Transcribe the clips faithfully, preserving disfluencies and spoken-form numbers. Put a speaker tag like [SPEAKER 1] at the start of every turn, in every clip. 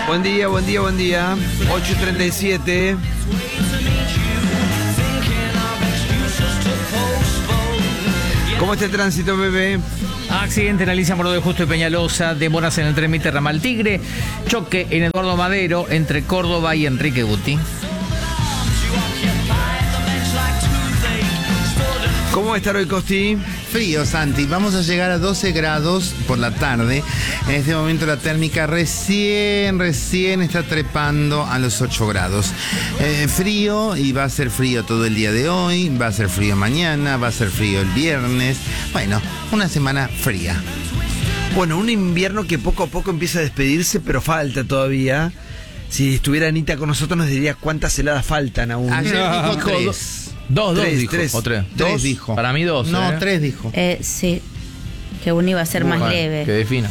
[SPEAKER 1] Buen día, buen día, buen día. ocho y treinta y siete. ¿Cómo está el tránsito, bebé?
[SPEAKER 2] Accidente en la Alicia Morado de Justo y Peñalosa, demoras en el tren Mitre Ramal Tigre, choque en Eduardo Madero entre Córdoba y Enrique Guti.
[SPEAKER 1] ¿Cómo va a estar hoy, Costi?
[SPEAKER 3] Frío, Santi. Vamos a llegar a doce grados por la tarde. En este momento la térmica recién, recién está trepando a los ocho grados. Eh, frío, y va a ser frío todo el día de hoy, va a ser frío mañana, va a ser frío el viernes. Bueno, una semana fría.
[SPEAKER 1] Bueno, un invierno que poco a poco empieza a despedirse, pero falta todavía. Si estuviera Anita con nosotros nos diría cuántas heladas faltan aún.
[SPEAKER 3] Ayer dijo tres.
[SPEAKER 2] Dos, dos
[SPEAKER 1] Tres,
[SPEAKER 2] dijo.
[SPEAKER 1] tres.
[SPEAKER 2] O tres.
[SPEAKER 3] Tres
[SPEAKER 2] Dos,
[SPEAKER 3] dijo.
[SPEAKER 2] Para mí dos.
[SPEAKER 3] No,
[SPEAKER 2] ¿eh?
[SPEAKER 3] tres dijo.
[SPEAKER 4] Eh, sí, que uno iba a ser más
[SPEAKER 2] Bueno,
[SPEAKER 4] leve.
[SPEAKER 2] que defina.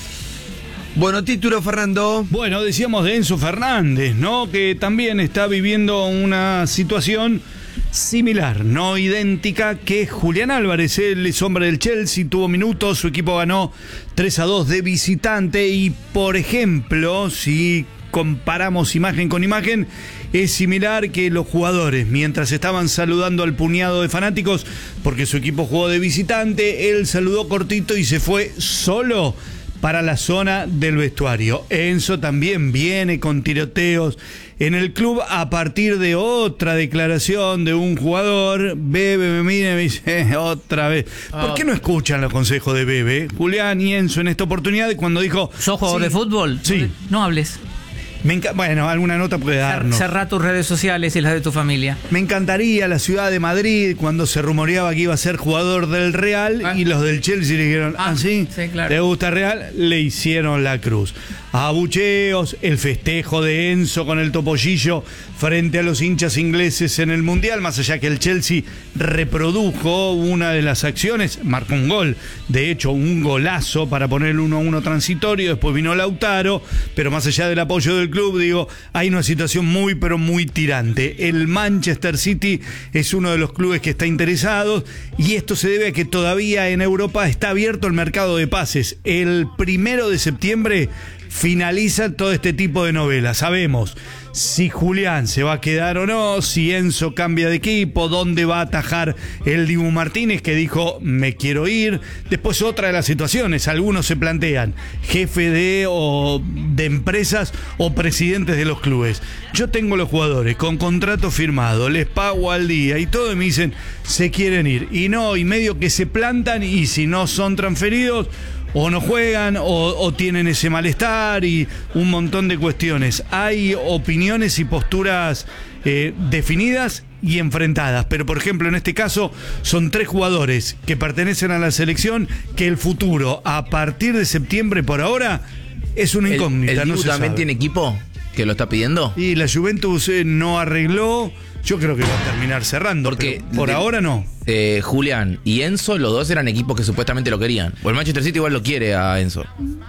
[SPEAKER 1] Bueno, título, Fernando.
[SPEAKER 5] Bueno, decíamos de Enzo Fernández, ¿no? Que también está viviendo una situación similar, no idéntica, que Julián Álvarez. Él es hombre del Chelsea, tuvo minutos, su equipo ganó tres a dos de visitante y, por ejemplo, si comparamos imagen con imagen, es similar que los jugadores, mientras estaban saludando al puñado de fanáticos, porque su equipo jugó de visitante, él saludó cortito y se fue solo para la zona del vestuario. Enzo también viene con tiroteos en el club a partir de otra declaración de un jugador. Bebe me mira y me dice, otra vez. ¿Por qué no escuchan los consejos de Bebe, Julián y Enzo en esta oportunidad cuando dijo...
[SPEAKER 2] ¿Sos jugador
[SPEAKER 5] sí,
[SPEAKER 2] de fútbol?
[SPEAKER 5] Sí.
[SPEAKER 2] No hables.
[SPEAKER 5] Me enca- bueno, alguna nota puede darnos.
[SPEAKER 2] Cerrá tus redes sociales y las de tu familia.
[SPEAKER 5] Me encantaría la ciudad de Madrid cuando se rumoreaba que iba a ser jugador del Real
[SPEAKER 2] Ah.
[SPEAKER 5] y los del Chelsea le dijeron, ah,
[SPEAKER 2] Ah,
[SPEAKER 5] ¿sí?
[SPEAKER 2] sí, claro.
[SPEAKER 5] ¿Te gusta Real? Le hicieron la cruz. Abucheos, el festejo de Enzo con el topollillo frente a los hinchas ingleses en el Mundial, más allá que el Chelsea reprodujo una de las acciones, marcó un gol, de hecho un golazo para poner el uno a uno transitorio, después vino Lautaro, pero más allá del apoyo del club, digo, hay una situación muy pero muy tirante. El Manchester City es uno de los clubes que está interesado y esto se debe a que todavía en Europa está abierto el mercado de pases. El primero de septiembre finaliza todo este tipo de novelas. Sabemos si Julián se va a quedar o no, si Enzo cambia de equipo, dónde va a atajar el Dibu Martínez, que dijo me quiero ir. Después otra de las situaciones, algunos se plantean jefe de o de empresas o presidentes de los clubes. Yo tengo los jugadores con contrato firmado, les pago al día y todo, y me dicen se quieren ir. Y no, y medio que se plantan, y si no son transferidos, o no juegan, o, o tienen ese malestar y un montón de cuestiones. Hay opiniones y posturas eh, definidas y enfrentadas, pero por ejemplo en este caso son tres jugadores que pertenecen a la selección que el futuro a partir de septiembre por ahora es una incógnita.
[SPEAKER 6] ¿El, el
[SPEAKER 5] no
[SPEAKER 6] Dibu
[SPEAKER 5] se
[SPEAKER 6] también
[SPEAKER 5] sabe.
[SPEAKER 6] tiene equipo que lo está pidiendo?
[SPEAKER 5] Y la Juventus eh, no arregló. Yo creo que va a terminar cerrando,
[SPEAKER 6] Porque
[SPEAKER 5] pero por
[SPEAKER 6] de-
[SPEAKER 5] ahora no.
[SPEAKER 6] Eh, Julián y Enzo, los dos eran equipos que supuestamente lo querían. O el Manchester City igual lo quiere a Enzo.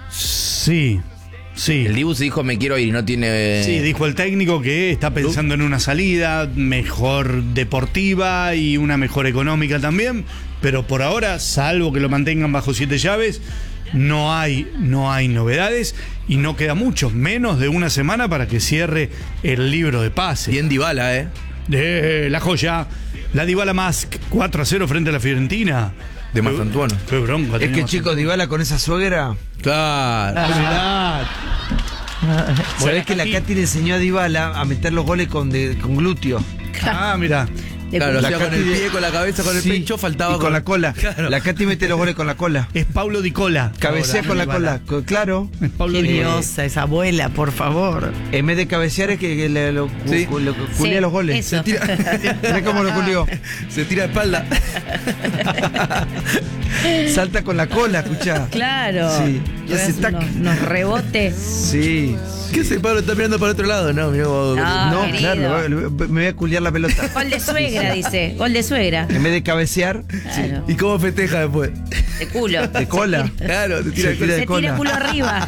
[SPEAKER 5] Sí, sí.
[SPEAKER 6] El Dibu se dijo me quiero ir y no tiene...
[SPEAKER 5] Sí, dijo el técnico que está pensando en una salida mejor deportiva y una mejor económica también, pero por ahora, salvo que lo mantengan bajo siete llaves, no hay, no hay novedades y no queda mucho, menos de una semana para que cierre el libro de pases.
[SPEAKER 6] Bien Dybala, ¿eh?
[SPEAKER 5] De la joya, la Dybala Mask cuatro a cero frente a la Fiorentina.
[SPEAKER 6] De Mastantuono.
[SPEAKER 5] Qué bronca.
[SPEAKER 1] Es
[SPEAKER 5] tenía
[SPEAKER 1] que,
[SPEAKER 5] Mastantuono.
[SPEAKER 1] chicos, Dybala con esa suegra.
[SPEAKER 6] Claro.
[SPEAKER 5] Mirá.
[SPEAKER 1] ¿Sabés que la Katy le enseñó a Dybala a meter los goles con, de, con glúteo?
[SPEAKER 5] Ah, mira.
[SPEAKER 4] De
[SPEAKER 6] Claro, lo
[SPEAKER 1] La
[SPEAKER 6] hacía con
[SPEAKER 1] Katy
[SPEAKER 6] el
[SPEAKER 1] de-
[SPEAKER 6] pie, con la cabeza, con el
[SPEAKER 1] Sí,
[SPEAKER 6] pecho, faltaba
[SPEAKER 1] y con la cola.
[SPEAKER 6] Claro.
[SPEAKER 1] La Katy mete los goles con la cola.
[SPEAKER 5] Es Paulo Di Cola.
[SPEAKER 1] Cabecea
[SPEAKER 5] Ahora,
[SPEAKER 1] con la
[SPEAKER 5] Dybala.
[SPEAKER 1] cola. Co- Claro.
[SPEAKER 5] Es Paulo
[SPEAKER 4] Qué
[SPEAKER 5] Di Cola.
[SPEAKER 4] diosa esa abuela, por favor.
[SPEAKER 1] En vez de cabecear es que, que le, lo,
[SPEAKER 6] Sí.
[SPEAKER 1] cu- lo- culea
[SPEAKER 4] Sí,
[SPEAKER 1] los goles.
[SPEAKER 4] eso.
[SPEAKER 1] Mirá cómo lo culió.
[SPEAKER 6] Se tira de espalda.
[SPEAKER 1] Salta con la cola, escuchá.
[SPEAKER 4] Claro.
[SPEAKER 1] Sí. Y hace
[SPEAKER 4] Unos-
[SPEAKER 1] tac.
[SPEAKER 4] unos rebotes.
[SPEAKER 1] Sí.
[SPEAKER 6] ¿Qué hace Pablo? Está mirando para otro lado, ¿no? Mirá vos.
[SPEAKER 4] No.
[SPEAKER 1] No,
[SPEAKER 4] querido.
[SPEAKER 1] claro, me voy a culiar la pelota.
[SPEAKER 4] Gol de suegra, dice. Gol de suegra.
[SPEAKER 1] En vez de cabecear,
[SPEAKER 4] Claro.
[SPEAKER 6] ¿Y cómo festeja después?
[SPEAKER 4] De culo.
[SPEAKER 1] de cola.
[SPEAKER 6] Claro, te tira
[SPEAKER 1] Se
[SPEAKER 6] de
[SPEAKER 1] tira
[SPEAKER 4] Se
[SPEAKER 1] de
[SPEAKER 4] tira el
[SPEAKER 1] cola.
[SPEAKER 4] culo arriba.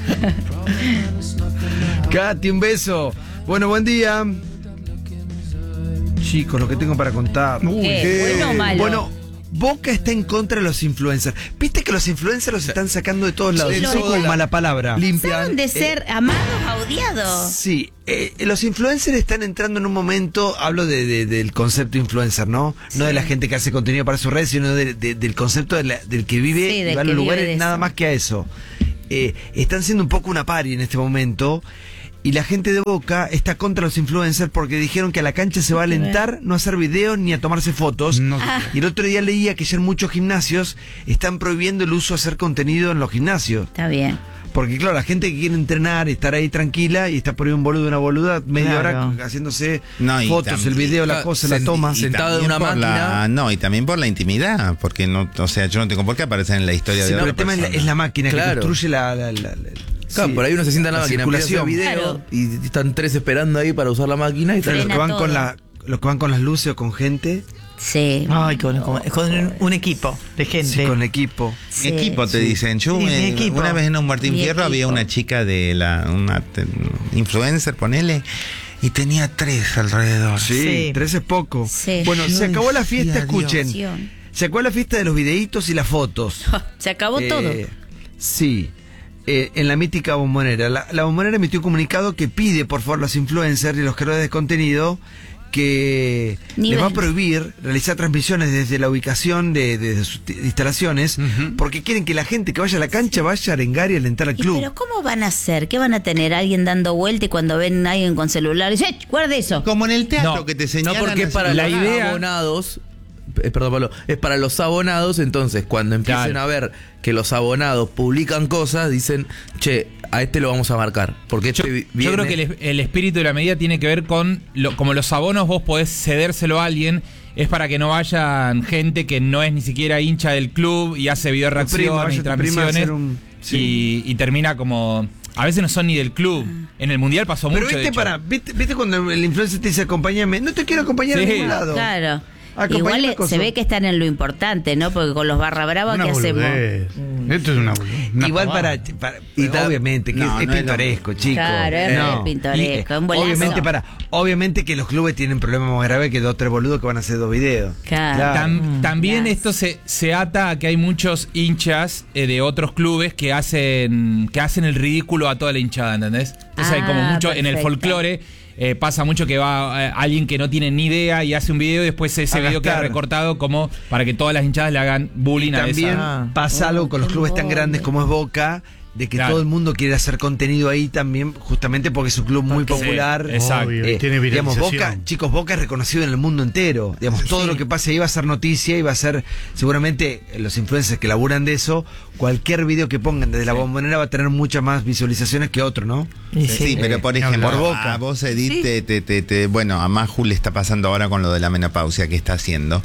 [SPEAKER 1] Katy, un beso. Bueno, buen día. Chicos, lo que tengo para contar.
[SPEAKER 5] Uy,
[SPEAKER 4] ¿Qué?
[SPEAKER 5] qué-
[SPEAKER 4] ¿Bueno o malo?
[SPEAKER 1] Bueno, Boca está en contra de los influencers. Viste que los influencers los están sacando de todos lados.
[SPEAKER 4] Sí,
[SPEAKER 1] Eso
[SPEAKER 4] lo-
[SPEAKER 1] es como mala palabra.
[SPEAKER 4] Pasaron de ser amados a odiados.
[SPEAKER 1] Sí, eh, los influencers están entrando en un momento, hablo de, de- del concepto influencer, ¿no? No de la gente que hace contenido para sus redes, sino de- de- del concepto de la- del que vive
[SPEAKER 4] Sí,
[SPEAKER 1] y
[SPEAKER 4] del
[SPEAKER 1] va a
[SPEAKER 4] que
[SPEAKER 1] los
[SPEAKER 4] vive
[SPEAKER 1] lugares
[SPEAKER 4] de
[SPEAKER 1] nada
[SPEAKER 4] eso.
[SPEAKER 1] más que a eso. Eh, están siendo un poco una pari en este momento. Y la gente de Boca está contra los influencers porque dijeron que a la cancha se va a alentar, no a hacer videos ni a tomarse fotos.
[SPEAKER 5] No se
[SPEAKER 1] Y el otro día leía que ya en muchos gimnasios están prohibiendo el uso de hacer contenido en los gimnasios.
[SPEAKER 4] Está bien.
[SPEAKER 1] Porque claro, la gente que quiere entrenar, estar ahí tranquila y está por ahí un boludo, una boluda, media
[SPEAKER 7] Claro.
[SPEAKER 1] hora haciéndose
[SPEAKER 3] No, y
[SPEAKER 1] fotos,
[SPEAKER 3] también-
[SPEAKER 1] el video, la
[SPEAKER 6] Ah,
[SPEAKER 1] cosa, la
[SPEAKER 6] sent-
[SPEAKER 1] toma.
[SPEAKER 6] y- sentado en
[SPEAKER 3] también
[SPEAKER 6] una
[SPEAKER 3] por la-
[SPEAKER 6] máquina.
[SPEAKER 3] no, y también por la intimidad, porque no, o sea, yo no tengo por qué aparecer en la historia
[SPEAKER 1] Sí,
[SPEAKER 3] de
[SPEAKER 1] pero
[SPEAKER 3] otra
[SPEAKER 1] el tema es la,
[SPEAKER 3] persona.
[SPEAKER 1] es la máquina
[SPEAKER 6] Claro.
[SPEAKER 1] que construye la... la- la- la-
[SPEAKER 6] Claro,
[SPEAKER 1] sí,
[SPEAKER 6] por ahí uno se sienta en la, máquina, empieza a hacer
[SPEAKER 1] circulación.
[SPEAKER 6] video
[SPEAKER 4] Claro.
[SPEAKER 6] y están tres esperando ahí para usar la máquina y
[SPEAKER 1] Pero los
[SPEAKER 4] Frena
[SPEAKER 1] que van
[SPEAKER 4] todo.
[SPEAKER 1] con la, los que van con las luces o con gente,
[SPEAKER 4] Sí.
[SPEAKER 7] Ay, con, con- con un, un equipo de gente.
[SPEAKER 1] sí, con equipo.
[SPEAKER 4] Sí.
[SPEAKER 3] Equipo te
[SPEAKER 7] Sí.
[SPEAKER 3] dicen. Yo
[SPEAKER 7] Sí, mi
[SPEAKER 3] eh,
[SPEAKER 7] equipo.
[SPEAKER 3] una vez en un Martín
[SPEAKER 4] Mi
[SPEAKER 3] Fierro había
[SPEAKER 4] equipo.
[SPEAKER 3] una chica de la una te- influencer, ponele, y tenía tres alrededor.
[SPEAKER 1] Sí,
[SPEAKER 7] Sí.
[SPEAKER 1] tres es poco.
[SPEAKER 4] Sí.
[SPEAKER 1] Bueno,
[SPEAKER 3] Yo
[SPEAKER 1] se acabó la
[SPEAKER 3] decía,
[SPEAKER 1] fiesta,
[SPEAKER 3] Dios.
[SPEAKER 1] escuchen. Se acabó la fiesta de los videitos y las fotos.
[SPEAKER 4] Se acabó
[SPEAKER 1] Eh,
[SPEAKER 4] todo.
[SPEAKER 1] Sí. Eh, en la mítica Bombonera. La, la Bombonera emitió un comunicado que pide, por favor, los influencers y los creadores de contenido que
[SPEAKER 4] Nivel.
[SPEAKER 1] les va a prohibir realizar transmisiones desde la ubicación de, de sus t- instalaciones, porque quieren que la gente que vaya a la cancha vaya a arengar y alentar al
[SPEAKER 4] ¿Y
[SPEAKER 1] club.
[SPEAKER 4] pero cómo van a hacer? ¿Qué van a tener? ¿Alguien dando vuelta y cuando ven a alguien con celular dice, ¡eh, guarde eso!
[SPEAKER 3] Como en el teatro
[SPEAKER 2] No,
[SPEAKER 3] que te
[SPEAKER 6] No,
[SPEAKER 3] señalan.
[SPEAKER 6] porque es
[SPEAKER 3] así.
[SPEAKER 6] para
[SPEAKER 2] La
[SPEAKER 6] los
[SPEAKER 2] idea-
[SPEAKER 6] abonados. eh, Perdón, Pablo. Es para los abonados. Entonces, cuando empiecen
[SPEAKER 2] Claro.
[SPEAKER 6] a ver que los abonados publican cosas, dicen, che, a este lo vamos a marcar. Porque este vi-
[SPEAKER 8] Yo
[SPEAKER 6] viene-
[SPEAKER 8] creo que el, es- el espíritu de la medida tiene que ver con, lo, como los abonos vos podés cedérselo a alguien, es para que no vayan gente que no es ni siquiera hincha del club y hace video
[SPEAKER 1] Tu primo,
[SPEAKER 8] reacciones
[SPEAKER 1] vaya
[SPEAKER 8] y
[SPEAKER 1] tu prima a
[SPEAKER 8] transmisiones
[SPEAKER 1] hacer un- sí.
[SPEAKER 8] y, y termina como... A veces no son ni del club. En el Mundial pasó
[SPEAKER 1] Pero
[SPEAKER 8] mucho, de
[SPEAKER 1] viste,
[SPEAKER 8] hecho.
[SPEAKER 1] para, viste, viste cuando el influencer te dice acompáñame, no te quiero acompañar
[SPEAKER 8] Sí.
[SPEAKER 1] a ningún lado.
[SPEAKER 4] Claro.
[SPEAKER 1] Acompañame
[SPEAKER 4] Igual
[SPEAKER 1] a
[SPEAKER 4] eh,
[SPEAKER 1] cosas.
[SPEAKER 4] se ve que están en lo importante, ¿no? Porque con los barra brava,
[SPEAKER 5] Una
[SPEAKER 4] ¿qué hacemos?
[SPEAKER 5] boludez. Esto es una boludez. una
[SPEAKER 1] Igual
[SPEAKER 5] pavada.
[SPEAKER 1] para, para-
[SPEAKER 6] Y ta-
[SPEAKER 1] obviamente que
[SPEAKER 3] No,
[SPEAKER 1] es, es
[SPEAKER 3] no es lo
[SPEAKER 1] pintoresco, chicos.
[SPEAKER 4] Claro, es re pintoresco,
[SPEAKER 1] Y,
[SPEAKER 4] un bolazo.
[SPEAKER 1] obviamente para, obviamente que los clubes tienen problemas más graves que dos tres boludos que van a hacer dos videos.
[SPEAKER 4] Claro.
[SPEAKER 8] Tam- también
[SPEAKER 4] Gracias.
[SPEAKER 8] esto se, se ata a que hay muchos hinchas eh, de otros clubes que hacen que hacen el ridículo a toda la hinchada, ¿entendés? Entonces hay como
[SPEAKER 4] Ah,
[SPEAKER 8] mucho en el
[SPEAKER 4] perfecto.
[SPEAKER 8] folclore. eh, pasa mucho que va eh, alguien que no tiene ni idea y hace un video y después ese
[SPEAKER 1] A
[SPEAKER 8] video queda
[SPEAKER 1] gastar.
[SPEAKER 8] recortado como para que todas las hinchadas le hagan bullying a
[SPEAKER 1] También
[SPEAKER 8] esa.
[SPEAKER 7] Ah.
[SPEAKER 1] pasa algo con los clubes tan grandes como es Boca, de que
[SPEAKER 8] Claro.
[SPEAKER 1] todo el mundo quiere hacer contenido ahí también, justamente porque es un club muy
[SPEAKER 8] Porque-
[SPEAKER 1] popular.
[SPEAKER 8] sí, exacto.
[SPEAKER 5] Obvio, y tiene
[SPEAKER 1] digamos,
[SPEAKER 5] viralización.
[SPEAKER 1] Boca, chicos, Boca es reconocido en el mundo entero. Digamos, todo lo que pase ahí va a ser noticia y va a ser, seguramente, los influencers que laburan de eso, cualquier video que pongan desde la Bombonera va a tener muchas más visualizaciones que otro, ¿no?
[SPEAKER 7] Y
[SPEAKER 3] Sí,
[SPEAKER 7] sí.
[SPEAKER 3] pero por
[SPEAKER 1] Eh,
[SPEAKER 3] ejemplo,
[SPEAKER 1] por Boca.
[SPEAKER 3] a vos, Edith, te, te, te- te- bueno, a Maju le está pasando ahora con lo de la menopausia que está haciendo.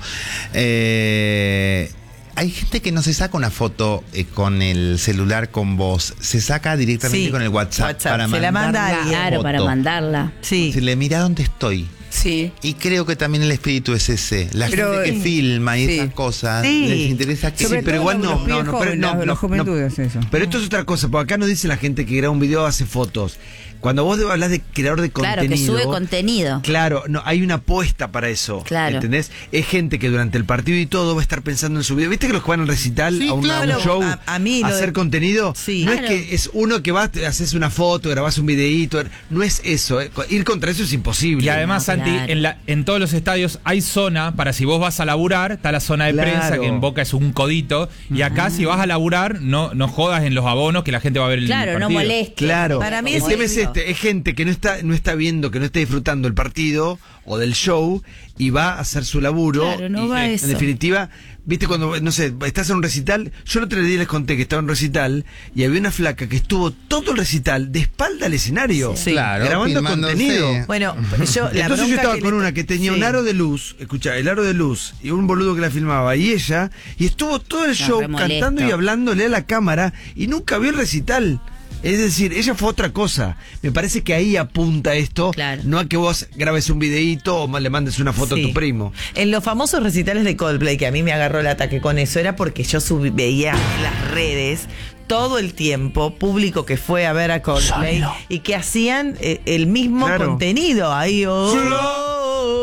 [SPEAKER 3] Eh, hay gente que no se saca una foto eh, con el celular con vos, se saca directamente
[SPEAKER 7] Sí,
[SPEAKER 3] con el WhatsApp,
[SPEAKER 7] WhatsApp,
[SPEAKER 3] para
[SPEAKER 7] se la manda a
[SPEAKER 3] mandar
[SPEAKER 7] alguien.
[SPEAKER 4] Claro,
[SPEAKER 3] foto.
[SPEAKER 4] para mandarla.
[SPEAKER 7] Sí.
[SPEAKER 3] Si le mira dónde estoy.
[SPEAKER 9] Sí.
[SPEAKER 3] Y creo que también el espíritu es ese. La
[SPEAKER 9] Pero,
[SPEAKER 3] gente que
[SPEAKER 9] eh,
[SPEAKER 3] filma y
[SPEAKER 9] sí.
[SPEAKER 3] esas cosas,
[SPEAKER 7] Sí.
[SPEAKER 3] les interesa que...
[SPEAKER 1] Sí, pero igual no,
[SPEAKER 9] los
[SPEAKER 1] no,
[SPEAKER 9] pibes
[SPEAKER 1] no, pero
[SPEAKER 9] jóvenes,
[SPEAKER 1] no,
[SPEAKER 9] los-
[SPEAKER 1] no,
[SPEAKER 9] los juventudes,
[SPEAKER 1] no.
[SPEAKER 9] eso.
[SPEAKER 1] Pero esto es otra cosa, porque acá nos dice la gente que graba un video hace fotos. Cuando vos hablas de creador de
[SPEAKER 4] Claro,
[SPEAKER 1] contenido.
[SPEAKER 4] que sube contenido.
[SPEAKER 1] Claro, no, hay una apuesta para eso.
[SPEAKER 4] Claro.
[SPEAKER 1] ¿Entendés? Es gente que durante el partido y todo va a estar pensando en su video. ¿Viste que los que van al recital,
[SPEAKER 7] Sí,
[SPEAKER 1] a, una- a un
[SPEAKER 7] claro.
[SPEAKER 1] show,
[SPEAKER 7] A- a mí lo
[SPEAKER 1] hacer
[SPEAKER 7] de-
[SPEAKER 1] contenido?
[SPEAKER 7] Sí.
[SPEAKER 1] No
[SPEAKER 4] Claro.
[SPEAKER 1] es que es uno que va, te haces una foto, grabás un videíto. No es eso. eh. Ir contra eso es imposible.
[SPEAKER 8] Y además,
[SPEAKER 4] No,
[SPEAKER 8] Santi,
[SPEAKER 4] claro.
[SPEAKER 8] en, la, en todos los estadios hay zona para si vos vas a laburar, está la zona de
[SPEAKER 1] Claro.
[SPEAKER 8] prensa, que en Boca es un codito. Y acá, si vas a laburar, no, no jodas en los abonos, que la gente va a ver el
[SPEAKER 4] Claro, no
[SPEAKER 8] partido.
[SPEAKER 4] molestes.
[SPEAKER 1] Claro.
[SPEAKER 7] Para mí
[SPEAKER 1] el
[SPEAKER 7] es
[SPEAKER 1] tema es
[SPEAKER 7] obvio.
[SPEAKER 1] este, es gente que no está, no está viendo, que no está disfrutando el partido o del show y va a hacer su laburo.
[SPEAKER 4] Claro, no
[SPEAKER 1] y,
[SPEAKER 4] va
[SPEAKER 1] eh,
[SPEAKER 4] eso.
[SPEAKER 1] En definitiva, viste cuando, no sé, estás en un recital, yo el otro día les conté que estaba en un recital y había una flaca que estuvo todo el recital de espalda al escenario,
[SPEAKER 7] Sí.
[SPEAKER 3] Claro,
[SPEAKER 1] grabando
[SPEAKER 3] filmándose.
[SPEAKER 1] contenido.
[SPEAKER 7] Bueno, yo la
[SPEAKER 1] Entonces yo
[SPEAKER 7] bronca
[SPEAKER 1] estaba
[SPEAKER 7] que
[SPEAKER 1] con
[SPEAKER 7] le-
[SPEAKER 1] una que tenía
[SPEAKER 7] Sí.
[SPEAKER 1] un aro de luz, escucha, el aro de luz, y un boludo que la filmaba, y ella, y estuvo todo el
[SPEAKER 4] No,
[SPEAKER 1] show
[SPEAKER 4] re molesto.
[SPEAKER 1] cantando y hablándole a la cámara, y nunca vio el recital. Es decir, ella fue otra cosa. Me parece que ahí apunta esto,
[SPEAKER 4] Claro.
[SPEAKER 1] no a que vos grabes un videíto o ma- le mandes una foto
[SPEAKER 7] Sí.
[SPEAKER 1] a tu primo.
[SPEAKER 7] En los famosos recitales de Coldplay, que a mí me agarró el ataque con eso, era porque yo subí- veía en las redes todo el tiempo público que fue a ver a Coldplay y que hacían eh, el mismo
[SPEAKER 1] Claro.
[SPEAKER 7] contenido. Ahí, oh, oh,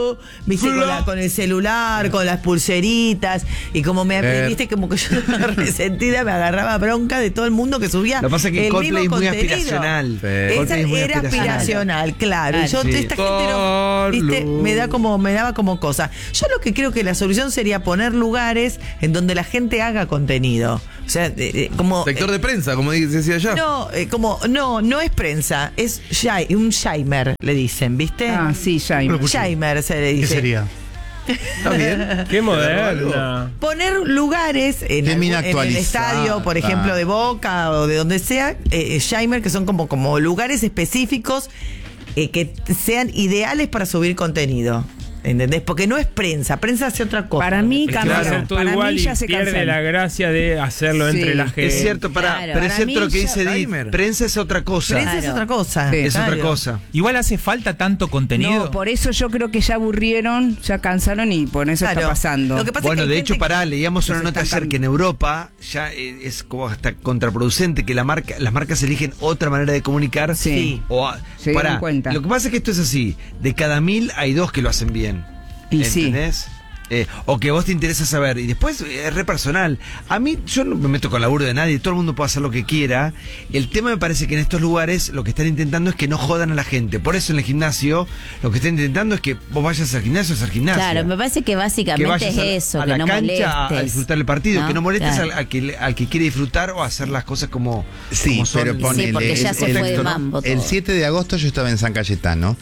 [SPEAKER 7] viste, con, la- con el celular, con las pulseritas, y como me
[SPEAKER 1] Eh.
[SPEAKER 7] viste, como que yo resentida me agarraba bronca de todo el mundo que subía.
[SPEAKER 1] Lo que pasa es que
[SPEAKER 7] el
[SPEAKER 1] Coldplay
[SPEAKER 7] mismo
[SPEAKER 1] es muy
[SPEAKER 7] contenido.
[SPEAKER 1] aspiracional.
[SPEAKER 7] Esa
[SPEAKER 1] Coldplay es muy
[SPEAKER 7] era
[SPEAKER 1] aspiracional.
[SPEAKER 7] aspiracional, claro. Y yo,
[SPEAKER 1] Sí.
[SPEAKER 7] esta gente no, viste,
[SPEAKER 1] Carlos.
[SPEAKER 7] me da como, me daba como cosa. Yo lo que creo que la solución sería poner lugares en donde la gente haga contenido. O sea, eh, eh, como.
[SPEAKER 6] Sector de prensa, como decía ya.
[SPEAKER 7] No, eh, como, no, no es prensa, es shai- un shimer, le dicen, ¿viste?
[SPEAKER 9] Ah, sí, Jaime.
[SPEAKER 7] Shimer se le
[SPEAKER 5] ¿Qué
[SPEAKER 7] dice.
[SPEAKER 5] sería?
[SPEAKER 6] Está bien.
[SPEAKER 10] Qué moderna.
[SPEAKER 7] Poner lugares en,
[SPEAKER 3] Qué
[SPEAKER 7] algún-
[SPEAKER 3] bien
[SPEAKER 7] en el
[SPEAKER 3] actualizada.
[SPEAKER 7] estadio, por ejemplo, de Boca o de donde sea, eh, shimer, que son como, como lugares específicos eh, que sean ideales para subir contenido. ¿Entendés? Porque no es prensa, prensa hace otra cosa.
[SPEAKER 9] Para mí
[SPEAKER 10] Es que va a
[SPEAKER 9] cambiaron.
[SPEAKER 10] ser todo
[SPEAKER 9] Para
[SPEAKER 10] igual
[SPEAKER 9] mí
[SPEAKER 10] y
[SPEAKER 9] ya se
[SPEAKER 10] pierde
[SPEAKER 9] cansaron.
[SPEAKER 10] la gracia de hacerlo
[SPEAKER 9] Sí.
[SPEAKER 10] entre la gente.
[SPEAKER 1] Es cierto, para,
[SPEAKER 4] Claro.
[SPEAKER 1] pero es
[SPEAKER 9] Para
[SPEAKER 1] cierto lo
[SPEAKER 9] mí
[SPEAKER 1] que
[SPEAKER 9] ya-
[SPEAKER 1] dice Edith.
[SPEAKER 6] Timer.
[SPEAKER 1] Prensa es otra cosa.
[SPEAKER 7] Prensa es
[SPEAKER 4] Claro.
[SPEAKER 7] otra cosa.
[SPEAKER 9] Sí.
[SPEAKER 1] Es otra
[SPEAKER 7] Claro.
[SPEAKER 1] cosa.
[SPEAKER 8] Igual hace falta tanto contenido.
[SPEAKER 9] No, por eso yo creo que ya aburrieron, ya cansaron y por eso
[SPEAKER 7] Claro.
[SPEAKER 9] está pasando.
[SPEAKER 7] Lo que pasa es que
[SPEAKER 1] Bueno,
[SPEAKER 7] hay
[SPEAKER 1] de
[SPEAKER 7] gente
[SPEAKER 1] hecho, pará, leíamos una
[SPEAKER 9] Los
[SPEAKER 1] nota
[SPEAKER 9] están
[SPEAKER 1] ayer que en Europa ya eh, es como hasta contraproducente que la marca, las marcas eligen otra manera de comunicar.
[SPEAKER 9] Sí.
[SPEAKER 1] O a-
[SPEAKER 9] Se dieron
[SPEAKER 1] pará,
[SPEAKER 9] cuenta.
[SPEAKER 1] Lo que pasa es que esto es así: de cada mil hay dos que lo hacen bien.
[SPEAKER 9] Y sí.
[SPEAKER 1] ¿Entendés? Eh, o que vos te interesa saber. Y después eh, es re personal. A mí, yo no me meto con laburo de nadie, todo el mundo puede hacer lo que quiera. El tema me parece que en estos lugares lo que están intentando es que no jodan a la gente. Por eso en el gimnasio lo que están intentando es que vos vayas al gimnasio, es al gimnasio.
[SPEAKER 4] Claro, me parece que
[SPEAKER 1] que
[SPEAKER 4] básicamente
[SPEAKER 1] vayas
[SPEAKER 4] es
[SPEAKER 1] a, la-
[SPEAKER 4] eso,
[SPEAKER 1] a
[SPEAKER 4] que
[SPEAKER 1] la
[SPEAKER 4] no
[SPEAKER 1] cancha a-
[SPEAKER 4] molestes.
[SPEAKER 1] a disfrutar el partido,
[SPEAKER 4] ¿no?
[SPEAKER 1] que no molestes
[SPEAKER 4] Claro.
[SPEAKER 1] al, al que, al que quiere disfrutar o hacer las cosas como,
[SPEAKER 3] Sí,
[SPEAKER 1] como son.
[SPEAKER 3] pero ponele,
[SPEAKER 4] Sí, porque ya se
[SPEAKER 3] el-
[SPEAKER 4] fue de
[SPEAKER 3] el-
[SPEAKER 4] mambo
[SPEAKER 3] El
[SPEAKER 4] todo.
[SPEAKER 3] siete de agosto yo estaba en San Cayetano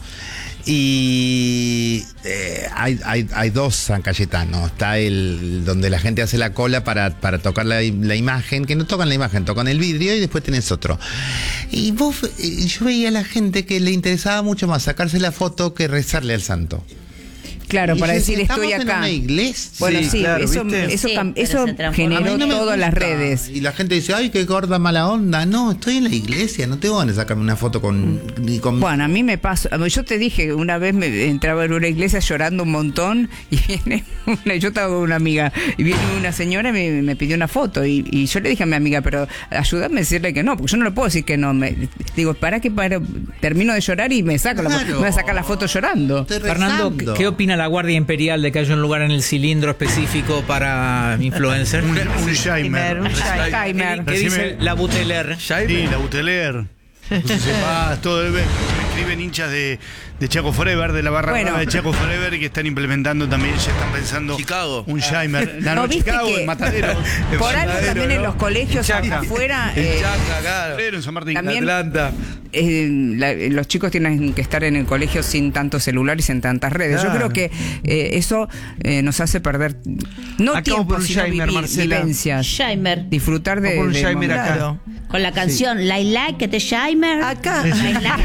[SPEAKER 3] y eh, hay, hay, hay dos San Cayetano. Está el donde la gente hace la cola para, para tocar la, la imagen, que no tocan la imagen, tocan el vidrio, y después tenés otro. Y vos, eh, yo veía a la gente que le interesaba mucho más sacarse la foto que rezarle al santo.
[SPEAKER 9] Claro,
[SPEAKER 3] Y
[SPEAKER 9] para
[SPEAKER 3] yo
[SPEAKER 9] decir
[SPEAKER 3] decía,
[SPEAKER 9] estoy
[SPEAKER 3] ¿estamos en
[SPEAKER 9] acá.
[SPEAKER 3] una iglesia?
[SPEAKER 9] Bueno,
[SPEAKER 1] Sí,
[SPEAKER 9] sí,
[SPEAKER 1] claro,
[SPEAKER 9] eso,
[SPEAKER 1] ¿viste?
[SPEAKER 9] eso,
[SPEAKER 4] Sí,
[SPEAKER 9] cam-
[SPEAKER 4] pero
[SPEAKER 9] eso
[SPEAKER 4] se transforma.
[SPEAKER 3] A mí
[SPEAKER 9] generó
[SPEAKER 3] no me
[SPEAKER 9] todas las
[SPEAKER 3] gusta.
[SPEAKER 9] redes.
[SPEAKER 3] Y la gente dice, ay, qué gorda mala onda. No, estoy en la iglesia, no tengo ganas de sacarme una foto con... Ni con
[SPEAKER 9] Bueno, a mí me pasa, yo te dije, una vez me entraba en una iglesia llorando un montón y viene una, yo estaba con una amiga y viene una señora y me, me pidió una foto y, y yo le dije a mi amiga, pero ayúdame a decirle que no, porque yo no le puedo decir que no. Me, digo, para que para, termino de llorar y me saco la foto,
[SPEAKER 3] Claro.
[SPEAKER 9] me voy a sacar la foto llorando.
[SPEAKER 3] Estoy
[SPEAKER 2] Fernando,
[SPEAKER 3] rezando.
[SPEAKER 2] ¿qué opina la Guardia Imperial de que haya un lugar en el cilindro específico para influencers?
[SPEAKER 5] Un, un Shimer.
[SPEAKER 7] Un shimer.
[SPEAKER 9] Jaime.
[SPEAKER 2] ¿Qué dice la Buteler?
[SPEAKER 5] Sí, la Buteler. Entonces se va todo el... Me escriben hinchas de, de Chaco Forever, de la barra
[SPEAKER 9] Bueno.
[SPEAKER 5] brava de Chaco Forever, que están implementando también, ya están pensando...
[SPEAKER 6] Chicago.
[SPEAKER 5] Un Shimer. No,
[SPEAKER 9] No,
[SPEAKER 5] no,
[SPEAKER 9] viste
[SPEAKER 5] Chicago,
[SPEAKER 9] que
[SPEAKER 5] en Matadero. En
[SPEAKER 9] por algo
[SPEAKER 5] Matadero,
[SPEAKER 9] también en
[SPEAKER 5] ¿no?
[SPEAKER 9] los colegios
[SPEAKER 1] Chaca.
[SPEAKER 9] afuera
[SPEAKER 6] En
[SPEAKER 9] eh,
[SPEAKER 6] Chaca, claro.
[SPEAKER 5] Matadero, en San Martín.
[SPEAKER 9] También-
[SPEAKER 6] Atlanta.
[SPEAKER 9] eh, la- los chicos tienen que estar en el colegio sin tanto celular y sin tantas redes.
[SPEAKER 1] Claro.
[SPEAKER 9] Yo creo que eh, eso eh, nos hace perder no
[SPEAKER 1] Acá vamos
[SPEAKER 9] tiempo,
[SPEAKER 1] por un
[SPEAKER 9] sino
[SPEAKER 1] Shimer,
[SPEAKER 9] vivir,
[SPEAKER 1] Marcela.
[SPEAKER 9] vivencias.
[SPEAKER 4] Shimer.
[SPEAKER 9] Disfrutar de,
[SPEAKER 1] Vamos por un
[SPEAKER 9] de
[SPEAKER 1] Shimer
[SPEAKER 9] momentos.
[SPEAKER 1] acá.
[SPEAKER 7] Claro.
[SPEAKER 4] Con la canción Like Like que te Shimer.
[SPEAKER 7] Acá.
[SPEAKER 4] Like, like.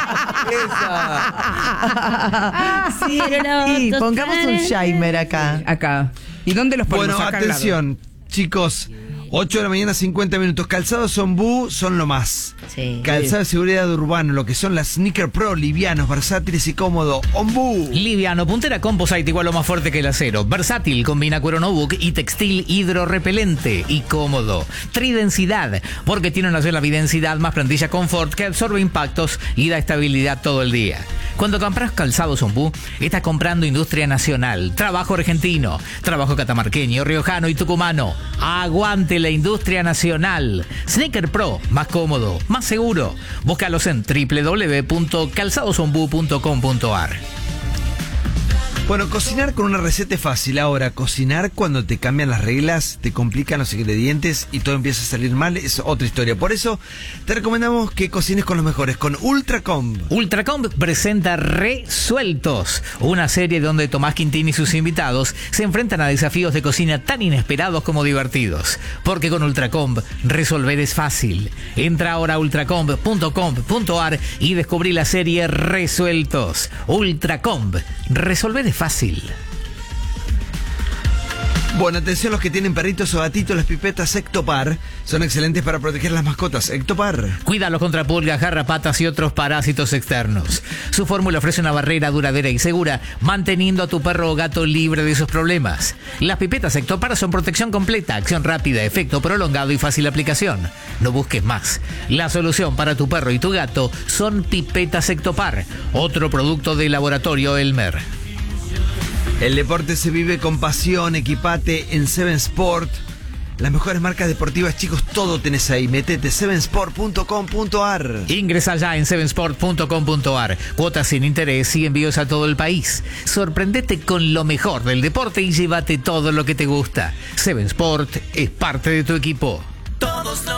[SPEAKER 7] Sí, sí, pongamos un shimer acá.
[SPEAKER 9] Acá. ¿Y dónde los ponemos?
[SPEAKER 1] Bueno,
[SPEAKER 9] Acá al lado.
[SPEAKER 1] atención, chicos. ocho de la mañana, cincuenta minutos. Calzados Ombú son lo más.
[SPEAKER 4] Sí.
[SPEAKER 1] Calzado de seguridad urbano, lo que son las Sneaker Pro, livianos, versátiles y cómodos. Ombú.
[SPEAKER 2] Liviano, puntera composite igual o más fuerte que el acero. Versátil, combina cuero no-book y textil hidrorrepelente y cómodo. Tridensidad, porque tiene una sola bidensidad más plantilla confort que absorbe impactos y da estabilidad todo el día. Cuando compras calzados Ombú, estás comprando industria nacional, trabajo argentino, trabajo catamarqueño, riojano y tucumano. Aguante la industria nacional. Sneaker Pro, más cómodo, más seguro. Búscalos en doble u doble u doble u punto calzadosombú punto com punto a r.
[SPEAKER 1] Bueno, cocinar con una receta es fácil. Ahora, cocinar cuando te cambian las reglas, te complican los ingredientes y todo empieza a salir mal, es otra historia. Por eso, te recomendamos que cocines con los mejores, con Ultracomb.
[SPEAKER 2] Ultracomb presenta Resueltos, una serie donde Tomás Quintín y sus invitados se enfrentan a desafíos de cocina tan inesperados como divertidos. Porque con Ultracomb, resolver es fácil. Entra ahora a ultracomb punto com punto a r y descubrí la serie Resueltos. Ultracomb, resolver es fácil.
[SPEAKER 1] Bueno, atención los que tienen perritos o gatitos, las pipetas Ectopar son excelentes para proteger las mascotas. Ectopar.
[SPEAKER 2] Cuídalos contra pulgas, garrapatas y otros parásitos externos. Su fórmula ofrece una barrera duradera y segura, manteniendo a tu perro o gato libre de sus problemas. Las pipetas Ectopar son protección completa, acción rápida, efecto prolongado y fácil aplicación. No busques más. La solución para tu perro y tu gato son pipetas Ectopar, otro producto del laboratorio Elmer.
[SPEAKER 1] El deporte se vive con pasión, equipate en Seven Sport. Las mejores marcas deportivas, chicos, todo tenés ahí. Metete seven sport punto com punto a r.
[SPEAKER 2] Ingresa ya en seven sport punto com punto a r. Cuotas sin interés y envíos a todo el país. Sorprendete con lo mejor del deporte y llévate todo lo que te gusta. Seven Sport es parte de tu equipo.
[SPEAKER 11] Todos los